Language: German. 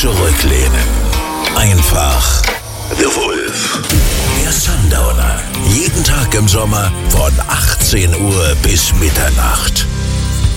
zurücklehnen. Einfach The Wolf. Der Sundowner. Jeden Tag im Sommer von 18 Uhr bis Mitternacht.